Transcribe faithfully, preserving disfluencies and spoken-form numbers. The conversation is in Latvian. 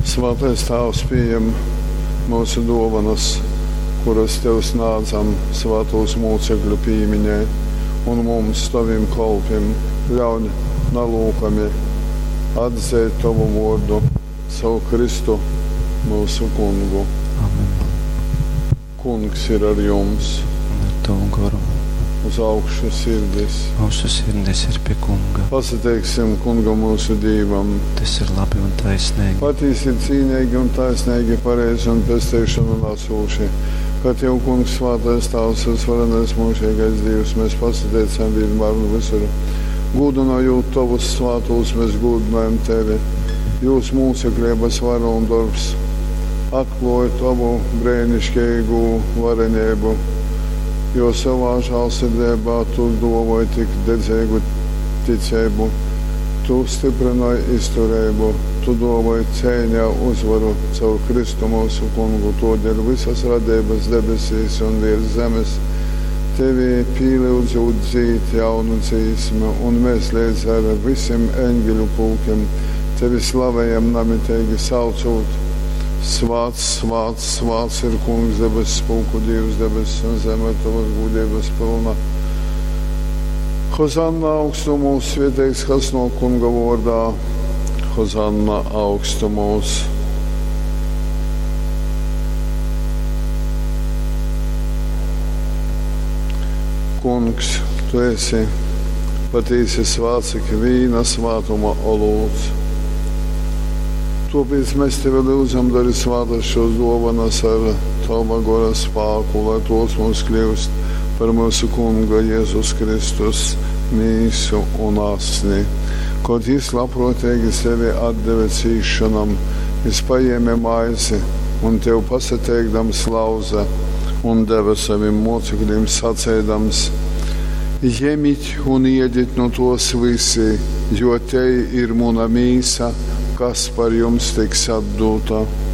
Svētais Tēvs pieņem mūsu dāvanas, kuras Tev sniedzam svētos mūcekļu pīmiņai, un mums, Taviem kalpiem, ļauj nalūkami atzīt Tavu vārdu, savu Kristu, mūsu Kungu. Amen. Kungs ir ar jums. Un ar Tavu garu. Uz augšu sirdis. Mūsu sirdis ir pie Kunga. Pasateiksim Kungam mūsu Dievam. Tas ir labi un taisnīgi. Patīs ir cīnīgi un taisnīgi, pareizi un pestēšanu lasūši. Ka Tev, Kungs, svētais Tēvs, visvarenais mūžīgais Dievs, mēs pasateicam vienmēr un visur. Gūdinājot Tavus svētos, mēs gūdinājam Tevi. Jūs mūcekļības varu un darbs. Atklāj Tavu brēnišķīgu varenību. Jo savā žēlsirdībā Tu dāvāji tik dedzīgu ticību, Tu stiprināji izturību, Tu dāvāji cīņā uzvaru caur Kristu mūsu Kungu, todēļ visas radības debesīs un virs zemes Tevi pīlūdzot dzīt jaunu dzīsmu, un mēs līdz ar visiem eņģeļu pulkiem Tevi slavējam namitīgi saucot. Svāts, svāts, svāts ir Kungs debes spūku, Dievs debes un zeme Tavas gudības pilna. Hozanna augstumos, svētīgs, kas no Kunga vārdā. Hozanna augstumos. Kungs, Tu esi patīsi svāts, ik vīna svātuma olūts. Tāpēc mēs Tevi lūdzam, dari svētas šos dāvanas ar Tava gara spēku, lai tos mums kļūst par mūsu Kunga Jēzus Kristus mīsu un asni. Kaut Jis labprātīgi sevi atdeva cīšanam, Jis paņēma maizi un Tev pasateikdams lauza un deva saviem mocekļiem sacēdams: Ņemiet un iediet no tos visi, jo te ir mana mīsa, kas par jums tiks atdota.